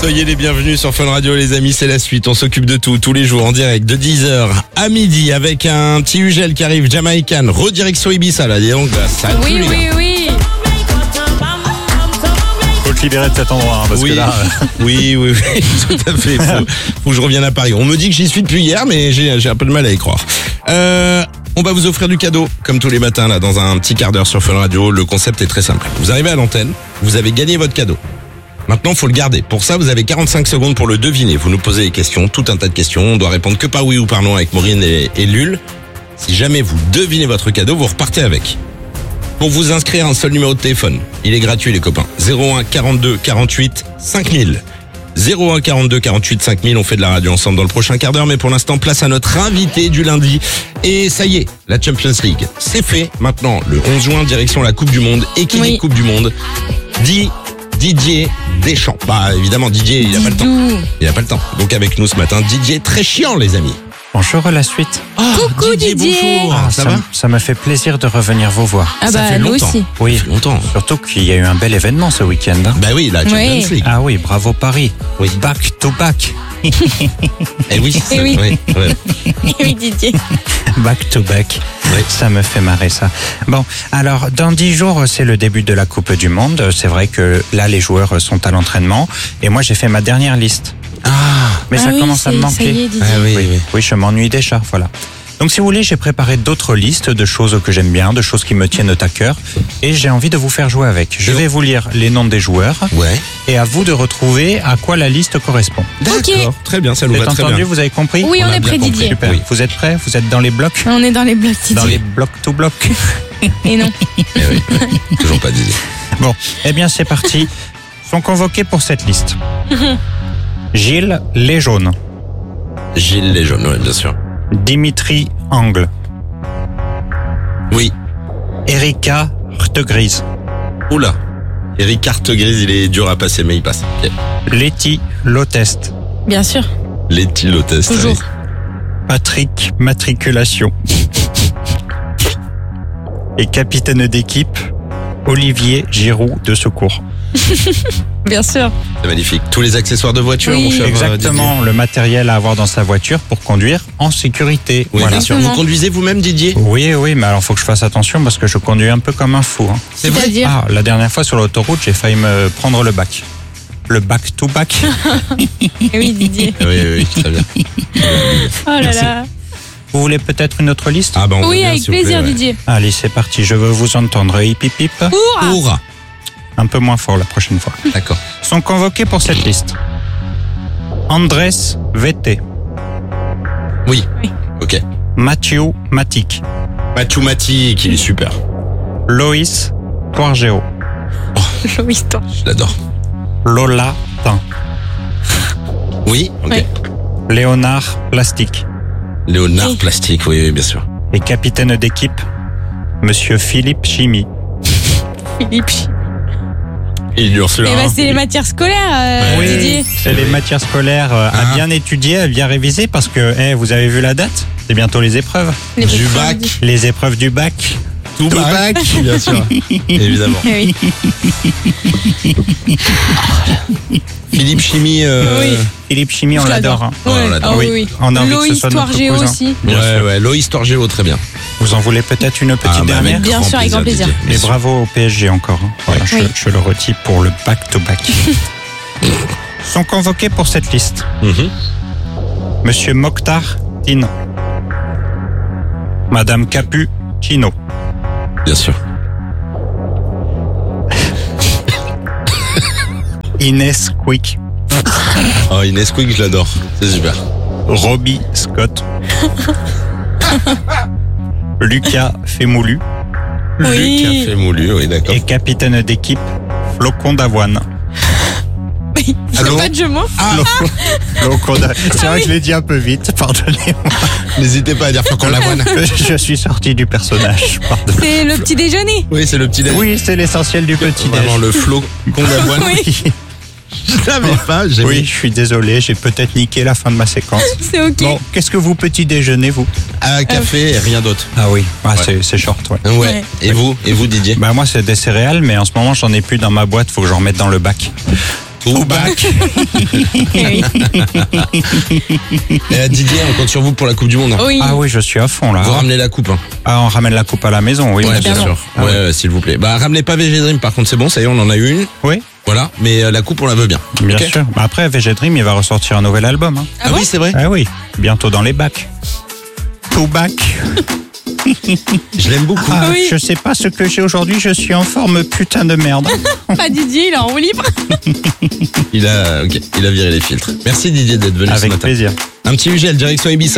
Soyez les bienvenus sur Fun Radio les amis, c'est la suite, on s'occupe de tout, tous les jours en direct de 10h à midi avec un petit Ugel qui arrive, Jamaican, redirection Ibiza là, dis donc, ça a Oui, plu, les gars. oui. Faut te libérer de cet endroit, hein, parce Oui. que là... Oui, tout à fait, faut que je revienne à Paris. On me dit que j'y suis depuis hier, mais j'ai un peu de mal à y croire. On va vous offrir du cadeau, comme tous les matins, là, dans un petit quart d'heure sur Fun Radio. Le concept est très simple. Vous arrivez à l'antenne, vous avez gagné votre cadeau. Maintenant, faut le garder. Pour ça, vous avez 45 secondes pour le deviner. Vous nous posez des questions, tout un tas de questions. On doit répondre que par oui ou par non avec Maureen et Lul. Si jamais vous devinez votre cadeau, vous repartez avec. Pour vous inscrire, un seul numéro de téléphone. Il est gratuit, les copains. 01 42 48 5000. 01 42 48 5000. On fait de la radio ensemble dans le prochain quart d'heure. Mais pour l'instant, place à notre invité du lundi. Et ça y est, la Champions League, c'est fait. Maintenant, le 11 juin, direction la Coupe du Monde. Et qui dit Coupe du Monde dit Didier Deschamps. Bah, évidemment, Didier, il a pas le temps. Il a pas le temps. Donc avec nous ce matin, Didier très chiant, les amis. Bonjour la suite. Coucou Didier. Bonjour. Ça va? Ça me fait plaisir de revenir vous voir. Ah Ça bah fait nous longtemps. aussi. Oui, Ça fait longtemps. surtout qu'il y a eu un bel événement ce week-end. Hein. Bah oui, la Champions Oui. League. Ah oui, bravo Paris. Oui. Back to back. Eh oui, Eh oui. ouais. Oui Didier. Back to back. Oui. Ça me fait marrer ça. Bon, alors dans 10 jours, c'est le début de la Coupe du Monde. C'est vrai que là, les joueurs sont à l'entraînement. Et moi, j'ai fait ma dernière liste. Mais ça oui, commence à me Ça manquer. y est Didier. Ah oui. Oui, je m'ennuie déjà, voilà. Donc si vous voulez, j'ai préparé d'autres listes de choses que j'aime bien, de choses qui me tiennent à cœur, et j'ai envie de vous faire jouer avec. Je vais vous lire les noms des joueurs, Ouais. et à vous de retrouver à quoi la liste correspond. D'accord. Très bien, ça nous Vous va êtes très entendu, bien. vous avez compris? Oui, on a est bien prêt compris. Didier. Super. Oui. Vous êtes prêts? Vous êtes dans les blocs? On est dans les blocs Dans les Didier. blocs to blocs. Et non. Eh oui. Toujours pas Didier. Bon, eh bien c'est parti. Sont convoqués pour cette liste. Gilles Léjaune, Gilles Léjaune, ouais, bien sûr. Dimitri Angle, Oui. Erika Rtegris, Oula. Eric Cartegrise, il est dur à passer, mais il passe. Ok. Letty Lotest, Bien sûr. Les Tilotest. Toujours. Patrick Matriculation et capitaine d'équipe Olivier Giroud de secours. Bien sûr. C'est magnifique. Tous les accessoires de voiture, Oui. mon cher Exactement, le matériel à avoir dans sa voiture pour conduire en sécurité. Oui, Voilà. bien sûr. Vous Exactement. conduisez vous-même, Didier? Oui, mais alors faut que je fasse attention parce que je conduis un peu comme un fou. Hein. C'est vrai. C'est-à-dire. Ah, la dernière fois sur l'autoroute, j'ai failli me prendre le bac. Le back to back. Oui Didier. Oui, très bien. Oh là Merci. là. Vous voulez peut-être une autre liste? Ah, bah, on veut Oui, bien, avec s'il vous plaisir plaît, ouais. Didier. Allez, c'est parti, je veux vous entendre. Hip hip hip. Ouah. Oura. Un peu moins fort la prochaine fois. D'accord. Sont convoqués pour cette liste Andrés Vete, Oui. Oui. Ok. Mathieu Matic, Mathieu Matic, il est super. Loïs Poirgéo, Oui, toi. Je l'adore. Lola Tin, Oui. Ok. Oui. Léonard Plastique Léonard Oui. Plastique, oui, bien sûr. et capitaine d'équipe, Monsieur Philippe Chimie. Philippe. Il est dur celui-là. Eh ben, hein. c'est les matières scolaires Oui. Didier. C'est les matières scolaires à bien étudier, à bien réviser parce que vous avez vu la date? C'est bientôt les épreuves. Les Du épreuves, bac. Didier. Les épreuves du bac. Tout bac, bien sûr. Évidemment. Eh oui. Philippe Chimie. Oui. Philippe Chimie, on Je l'adore. l'adore. hein. Ouais, on Ouais. l'adore. Ah Oui. oui. On a envie que ce Loïs soit notre Toirgéo cousin. aussi. Bien sûr. Ouais. Loïs Torgéo, très bien. Vous en voulez peut-être une petite bah, dernière? Bien sûr, avec grand plaisir. Didier. Et bravo au PSG encore. hein. Voilà, Oui. je le redis pour le back-to-back. Sont convoqués pour cette liste Mhm. Monsieur Mokhtar Tine, Madame Capuccino, Bien sûr. Inès Quick, Oh, Inès Quick, je l'adore. C'est super. Robbie Scott, Lucas Femoulu Oui. Café moulu, oui, d'accord. et capitaine d'équipe Flocon d'avoine. Oui. Allô. Pas de jeu mots. Flocon d'avoine. C'est vrai que je l'ai dit un peu vite, pardonnez-moi. N'hésitez pas à dire Flocon d'avoine. Je suis sorti du personnage, pardon. C'est le petit déjeuner. Oui, c'est le petit déj. Oui, c'est l'essentiel du petit Vraiment le flocon d'avoine. Oui. Je savais pas. j'ai Oui, mis- je suis désolé, j'ai peut-être niqué la fin de ma séquence. C'est ok. Bon, qu'est-ce que vous petit déjeunez, vous? Un café et rien d'autre. Ah oui, Ouais. c'est short, ouais. Ouais. Ouais. Et vous Didier? Bah moi, c'est des céréales, mais en ce moment, j'en ai plus dans ma boîte, faut que j'en remette dans le bac. Tout back. Eh oui. Didier, on compte sur vous pour la Coupe du Monde. Oui. Ah oui, je suis à fond là. Vous ramenez la coupe. Hein. Ah, on ramène la coupe à la maison, oui. Ouais, bien évidemment. sûr. Ah Ouais, s'il vous plaît. Bah, ramenez pas VG Dream, par contre, c'est bon, ça y est, on en a eu une. Oui, Voilà, mais la coupe, on la veut bien. bien Ok. sûr. Après, VG Dream, il va ressortir un nouvel album. Hein. Ah bon oui, c'est vrai. Ah oui, bientôt dans les bacs. Tout bac. Je l'aime beaucoup. Ah, Oui. Je sais pas ce que j'ai aujourd'hui, je suis en forme putain de merde. Pas Didier, il est en roue libre. Il a viré les filtres. Merci Didier d'être venu ce Avec matin. plaisir. Un petit Ugel, direction Ibiza.